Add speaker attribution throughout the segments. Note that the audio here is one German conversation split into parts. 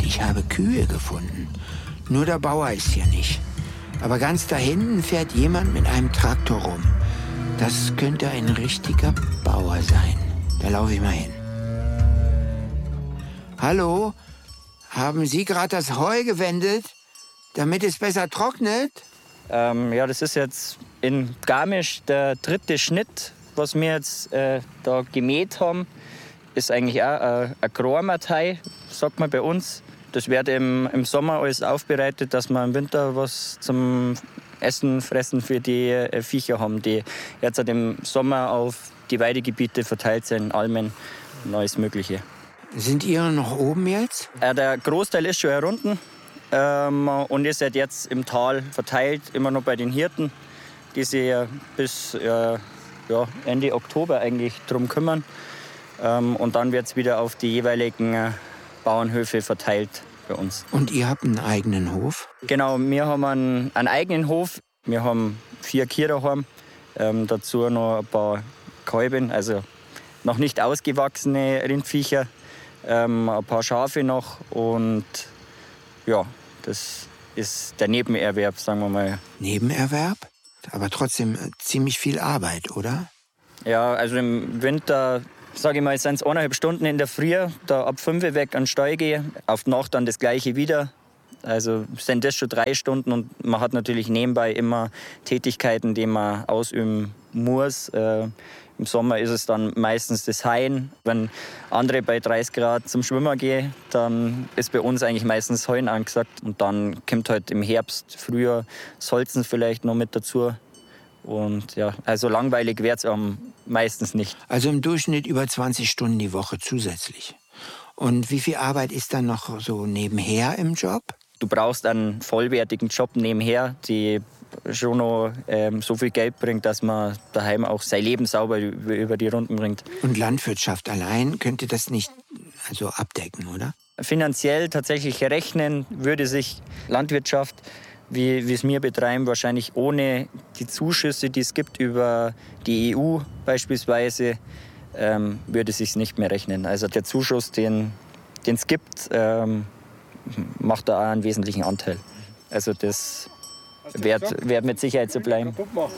Speaker 1: ich habe Kühe gefunden. Nur der Bauer ist hier nicht. Aber ganz da hinten fährt jemand mit einem Traktor rum. Das könnte ein richtiger Bauer sein. Da laufe ich mal hin. Hallo? Haben Sie gerade das Heu gewendet, damit es besser trocknet?
Speaker 2: Ja, das ist jetzt in Garmisch der 3. Schnitt, was wir jetzt da gemäht haben. Ist eigentlich auch eine Großmatei, sagt man bei uns. Das wird im Sommer alles aufbereitet, dass wir im Winter was zum Essen, Fressen für die Viecher haben, die jetzt im Sommer auf die Weidegebiete verteilt sind, Almen und alles Mögliche.
Speaker 1: Sind Ihre noch oben jetzt?
Speaker 2: Der Großteil ist schon herunten und ist halt jetzt im Tal verteilt, immer noch bei den Hirten, die sich bis Ende Oktober eigentlich drum kümmern. Und dann wird es wieder auf die jeweiligen Bauernhöfe verteilt bei uns.
Speaker 1: Und ihr habt einen eigenen Hof?
Speaker 2: Genau, wir haben einen eigenen Hof. Wir haben 4 Kühe daheim, dazu noch ein paar Kälben, also noch nicht ausgewachsene Rindviecher, ein paar Schafe noch und ja, das ist der Nebenerwerb, sagen wir mal.
Speaker 1: Nebenerwerb? Aber trotzdem ziemlich viel Arbeit, oder?
Speaker 2: Ja, also im Winter, sage ich mal, sind es 1,5 Stunden in der Früh, da ab 5 Uhr weg an den Stall gehe, auf die Nacht dann das Gleiche wieder. Also sind das schon 3 Stunden und man hat natürlich nebenbei immer Tätigkeiten, die man ausüben muss. Im Sommer ist es dann meistens das Hauen. Wenn andere bei 30 Grad zum Schwimmen gehen, dann ist bei uns eigentlich meistens Hauen angesagt. Und dann kommt halt im Herbst, Frühjahr Salzen vielleicht noch mit dazu. Und ja, also langweilig wird es meistens nicht.
Speaker 1: Also im Durchschnitt über 20 Stunden die Woche zusätzlich. Und wie viel Arbeit ist dann noch so nebenher im Job?
Speaker 2: Du brauchst einen vollwertigen Job nebenher, die schon noch so viel Geld bringt, dass man daheim auch sein Leben sauber über die Runden bringt.
Speaker 1: Und Landwirtschaft allein könnte das nicht abdecken, oder?
Speaker 2: Finanziell tatsächlich rechnen würde sich Landwirtschaft, wie es wir betreiben, wahrscheinlich ohne die Zuschüsse, die es gibt über die EU beispielsweise, würde es sich nicht mehr rechnen. Also der Zuschuss, den es gibt, macht da auch einen wesentlichen Anteil. Also das wird mit Sicherheit so bleiben.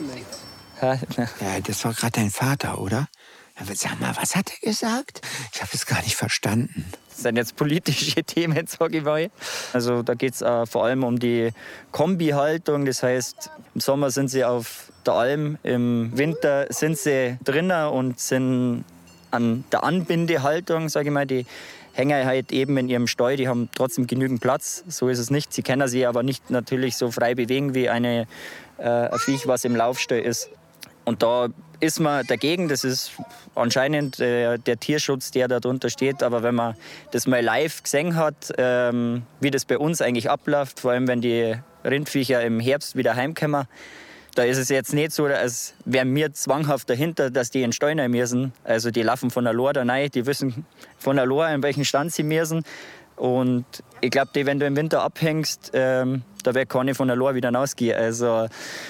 Speaker 1: Ja, das war gerade dein Vater, oder? Sag mal, was hat er gesagt? Ich habe es gar nicht verstanden.
Speaker 2: Das sind jetzt politische Themen, sage ich mal. Also da geht es vor allem um die Kombihaltung. Das heißt, im Sommer sind sie auf der Alm, im Winter sind sie drinnen und sind an der Anbindehaltung, sage ich mal. Die hängen halt eben in ihrem Stall, die haben trotzdem genügend Platz. So ist es nicht. Sie können sich aber nicht natürlich so frei bewegen wie ein Viech, was im Laufstall ist. Und da ist man dagegen. Das ist anscheinend der Tierschutz, der darunter steht. Aber wenn man das mal live gesehen hat, wie das bei uns eigentlich abläuft, vor allem wenn die Rindviecher im Herbst wieder heimkommen, da ist es jetzt nicht so, als wären wir zwanghaft dahinter, dass die in den Stall rein müssen. Also die laufen von der Lohr da rein, die wissen von der Lohr, in welchen Stand sie müssen. Und ich glaube, wenn du im Winter abhängst, da wird keine von der Lohr wieder rausgehen. Also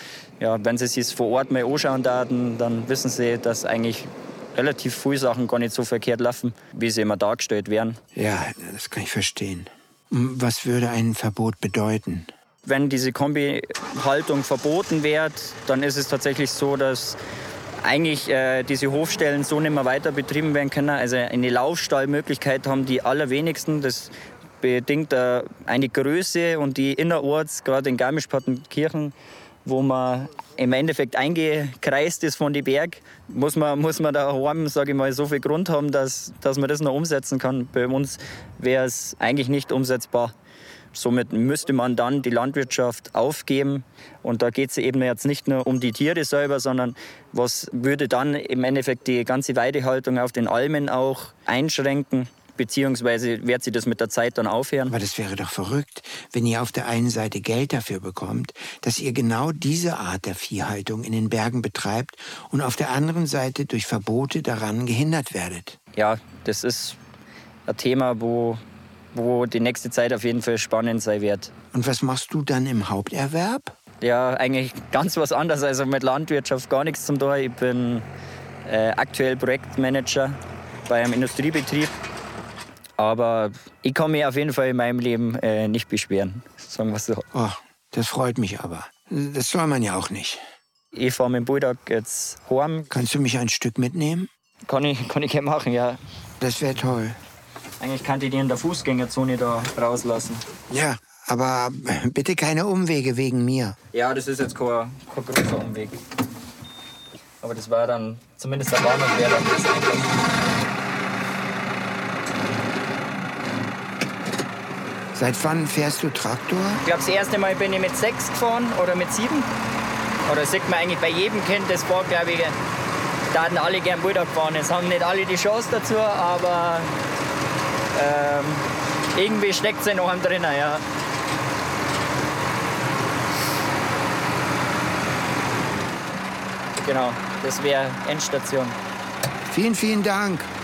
Speaker 2: ja, wenn sie sich vor Ort mal anschauen, dann wissen sie, dass eigentlich relativ viele Sachen gar nicht so verkehrt laufen, wie sie immer dargestellt werden.
Speaker 1: Ja, das kann ich verstehen. Was würde ein Verbot bedeuten?
Speaker 2: Wenn diese Kombihaltung verboten wird, dann ist es tatsächlich so, dass eigentlich diese Hofstellen so nicht mehr weiter betrieben werden können. Also eine Laufstallmöglichkeit haben die allerwenigsten. Das bedingt eine Größe und die innerorts, gerade in Garmisch-Partenkirchen, wo man im Endeffekt eingekreist ist von den Berg, muss man daheim, sage ich mal, so viel Grund haben, dass man das noch umsetzen kann. Bei uns wäre es eigentlich nicht umsetzbar. Somit müsste man dann die Landwirtschaft aufgeben. Und da geht es eben jetzt nicht nur um die Tiere selber, sondern was würde dann im Endeffekt die ganze Weidehaltung auf den Almen auch einschränken. Beziehungsweise wird sie das mit der Zeit dann aufhören.
Speaker 1: Aber das wäre doch verrückt, wenn ihr auf der einen Seite Geld dafür bekommt, dass ihr genau diese Art der Viehhaltung in den Bergen betreibt und auf der anderen Seite durch Verbote daran gehindert werdet.
Speaker 2: Ja, das ist ein Thema, wo die nächste Zeit auf jeden Fall spannend sein wird.
Speaker 1: Und was machst du dann im Haupterwerb?
Speaker 2: Ja, eigentlich ganz was anderes. Also mit Landwirtschaft gar nichts zum tun. Ich bin aktuell Projektmanager bei einem Industriebetrieb. Aber ich kann mich auf jeden Fall in meinem Leben nicht beschweren, sagen wir so.
Speaker 1: Oh, das freut mich aber. Das soll man ja auch nicht.
Speaker 2: Ich fahre mit dem Bulldog jetzt heim.
Speaker 1: Kannst du mich ein Stück mitnehmen?
Speaker 2: Kann ich gerne machen, ja.
Speaker 1: Das wäre toll.
Speaker 2: Eigentlich kann ich die in der Fußgängerzone da rauslassen.
Speaker 1: Ja, aber bitte keine Umwege wegen mir.
Speaker 2: Ja, das ist jetzt kein großer Umweg. Aber das war dann, zumindest der Bahnhof wäre dann das einfach.
Speaker 1: Seit wann fährst du Traktor?
Speaker 2: Ich glaube, das erste Mal bin ich mit 6 gefahren oder mit 7. Oder sieht man eigentlich bei jedem Kind, das war, glaube ich, da hatten alle gern Bulldog fahren. Es haben nicht alle die Chance dazu, aber irgendwie steckt sie noch am drinnen, ja. Genau, das wäre Endstation.
Speaker 1: Vielen, vielen Dank.